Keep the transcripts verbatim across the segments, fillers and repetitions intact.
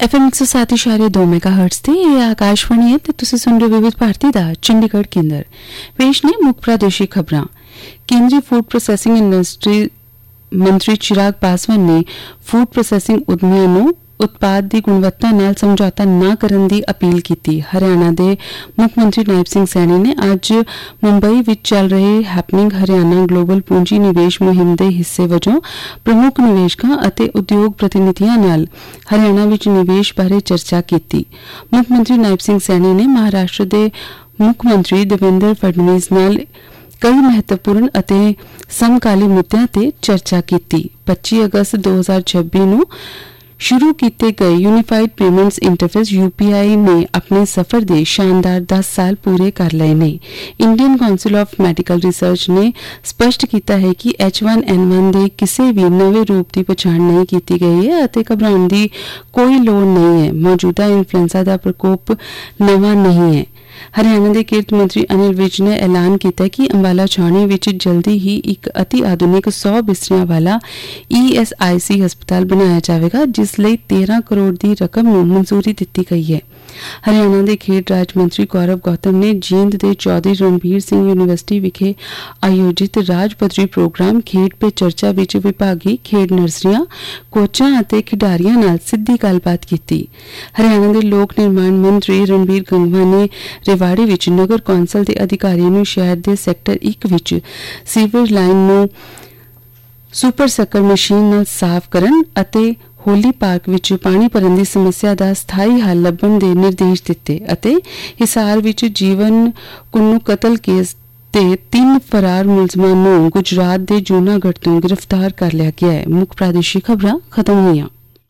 F M एक सौ सात इशारे दो मेगा हर्ट्स ते ਇਹ ਆਕਾਸ਼ਵਾਣੀ ਹੈ ਤੇ ਤੁਸੀਂ ਸੁਣ ਰਹੇ ਹੋ ਵਿਵਿਧ ਭਾਰਤੀ ਦਾ ਚੰਡੀਗੜ੍ਹ ਕੇਂਦਰ। ਪੇਸ਼ ਨੇ ਮੁੱਖ ਪ੍ਰਾਦੇਸ਼ਿਕ ਖਬਰਾਂ। ਕੇਂਦਰੀ ਫੂਡ ਪ੍ਰੋਸੈਸਿੰਗ ਇੰਡਸਟਰੀ ਮੰਤਰੀ ਚਿਰਾਗ ਪਾਸਵਾਨ ਨੇ ਫੂਡ ਪ੍ਰੋਸੈਸਿੰਗ ਉਦਮੀਆਂ ਨੂੰ ਉਤਪਾਦ ਦੀ ਗੁਣਵੱਤਾ ਨਾਲ ਸਮਝੌਤਾ ਨਾ ਕਰਨ ਦੀ ਅਪੀਲ ਕੀਤੀ। ਹਰਿਆਣਾ ਦੇ ਮੁੱਖ ਮੰਤਰੀ ਨਾਇਬ ਸਿੰਘ ਸੈਣੀ ਨੇ ਅੱਜ ਮੁੰਬਈ ਵਿੱਚ ਚੱਲ ਰਹੇ ਹੈਪਨਿੰਗ ਹਰਿਆਣਾ ਗਲੋਬਲ ਪੂੰਜੀ ਨਿਵੇਸ਼ ਮੁਹਿੰਮ ਦੇ ਹਿੱਸੇ ਵਜੋਂ ਪ੍ਰਮੁੱਖ ਨਿਵੇਸ਼ਕਾਂ ਅਤੇ ਉਦਯੋਗ ਪ੍ਰਤੀਨਿਧੀਆਂ ਨਾਲ ਹਰਿਆਣਾ ਵਿੱਚ ਨਿਵੇਸ਼ ਬਾਰੇ ਚਰਚਾ ਕੀਤੀ। ਮੁੱਖ ਮੰਤਰੀ ਨਾਇਬ ਸਿੰਘ ਸੈਣੀ ਨੇ ਮਹਾਰਾਸ਼ਟਰ ਦੇ ਮੁੱਖ ਮੰਤਰੀ ਦੇਵੇਂਦਰ ਫਡਨਵੀਸ ਨਾਲ ਕਈ ਮਹੱਤਵਪੂਰਨ ਅਤੇ ਸਮਕਾਲੀ ਮੁੱਦਿਆਂ ਤੇ ਚਰਚਾ ਕੀਤੀ। ਪੱਚੀ ਅਗਸਤ ਦੋ ਹਜ਼ਾਰ ਛੱਬੀ ਨੂੰ शुरू किए गए यूनिफाइड पेमेंट्स इंटरफेस यूपीआई ने अपने सफर के शानदार दस साल पूरे कर लए ने। Indian council of medical research ने स्पष्ट किया है कि एच वन एन वन के किसी भी नवे रूप की पछाण नहीं की गई है और घबराने की कोई लोड़ नहीं है। मौजूदा इन्फ्लुएंजा का प्रकोप नवा नहीं है। हरियाणा के किरत मंत्री अनिल विज ने ऐलान किया कि अंबाला छावनी विच जल्दी ही एक अति आधुनिक सौ बिस्तरियां वाला ई एस आई सी हस्पताल बनाया जाएगा, जिस लिए तेरह करोड़ की रकम को मंजूरी दी गई है। हरियाणा के खेड राज मंत्री गौरव गौतम ने जींद के चौधरी रणबीर सिंह यूनिवर्सिटी विखे आयोजित राज पद्धरी प्रोग्राम खेड पे चर्चा विच विभागी खेड नर्सरियां कोचां अते खिडारियां नाल सीधी गलबात की। हरियाणा के लोक निर्माण मंत्री रणबीर गंगवा ने रेवाड़ी विच नगर कौंसल के अधिकारियों ने शहर के सैक्टर एक विच सीवरेज लाइन नूं सुपर सकर मशीन नाल साफ करन अते होली पार्क विच पानी भरन की समस्या का स्थाई हल लभण के निर्देश दिते अते हिसार विच जीवन कुन्नू कतल केस ते तीन फरार मुलजमां नूं गुजरात के जूनागढ़ तो गिरफ्तार कर लिया गया है। मुख्य प्रादेशिक खबरां खत्म होईयां।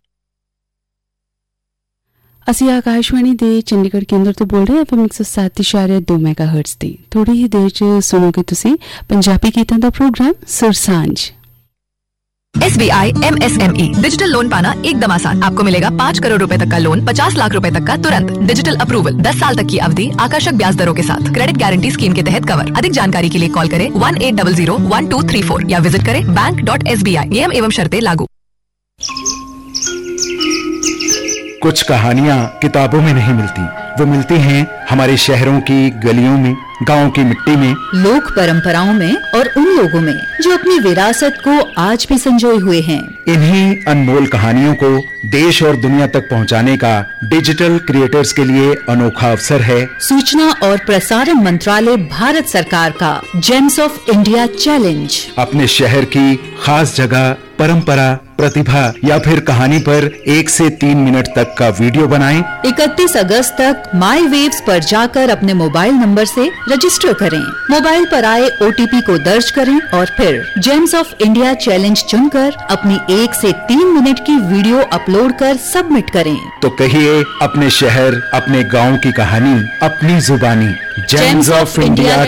ਅਸੀਂ ਆਕਾਸ਼ਵਾਣੀ ਦੇ ਚੰਡੀਗੜ੍ਹ ਕੇਂਦਰ ਤੋਂ ਬੋਲ ਰਹੇ ਐਫ ਐਮ ਇੱਕ ਸੌ ਸੱਤ ਇਸ਼ਾਰੇ ਦੋ ਮੈਗਾ ਹਰਟਜ਼ ਤੇ। ਥੋੜੀ ਹੀ ਦੇਰ ਚ ਸੁਣੋਗੇ ਤੁਸੀਂ ਪੰਜਾਬੀ ਗੀਤਾਂ ਦਾ programme सुरसांझ। S B I am S M E digital loan पाना एकदम आसान। आपको मिलेगा पाँच करोड़ रुपए तक का लोन पचास लाख रुपए तक का तुरंत डिजिटल अप्रूवल दस साल तक की अवधि आकर्षक ब्याज दरों के साथ क्रेडिट गारंटी स्कीम के तहत कवर। अधिक जानकारी के लिए कॉल करें one eight double zero one two three four या विजिट करें bank dot S B I. नियम एवं शर्तें लागू। कुछ कहानियां किताबों में नहीं मिलती, वो मिलती हैं हमारे शहरों की गलियों में, गांव की मिट्टी में, लोक परंपराओं में और उन लोगों में जो अपनी विरासत को आज भी संजोए हुए हैं। इन्हीं अनमोल कहानियों को देश और दुनिया तक पहुंचाने का डिजिटल क्रिएटर्स के लिए अनोखा अवसर है सूचना और प्रसारण मंत्रालय भारत सरकार का जेम्स ऑफ इंडिया चैलेंज। अपने शहर की खास जगह, परंपरा, प्रतिभा या फिर कहानी पर एक से तीन मिनट तक का वीडियो बनाएं। इकतीस अगस्त तक माई वेव्स पर जाकर अपने मोबाइल नंबर से रजिस्टर करें। मोबाइल पर आए ओ टी पी को दर्ज करें और फिर जेम्स ऑफ इंडिया चैलेंज चुनकर अपनी एक से तीन मिनट की वीडियो अपलोड कर सबमिट करें। तो कहिए अपने शहर, अपने गांव की कहानी अपनी जुबानी। James of India